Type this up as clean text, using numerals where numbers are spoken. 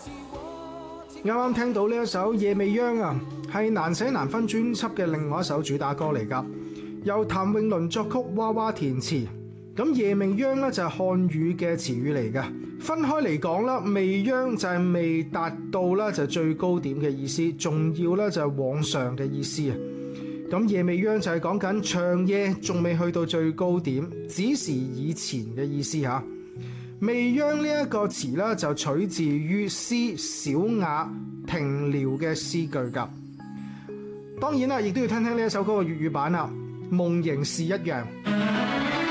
啱啱聽到呢一首《夜未央》啊，係難捨難分專輯嘅另外一首主打歌嚟㗎，由譚詠麟作曲，娃娃填詞。咁夜未央咧就係漢語嘅詞語嚟嘅，分開嚟講啦，未央就係未達到啦就最高點嘅意思，仲要咧就係往上嘅意思啊。咁夜未央就係講緊長夜仲未去到最高點，只是以前嘅意思嚇。未央呢一個詞咧就取自於詩小雅停聊嘅詩句㗎。當然啦，亦都要聽聽呢一首歌嘅粵語版啦，夢仍是一樣。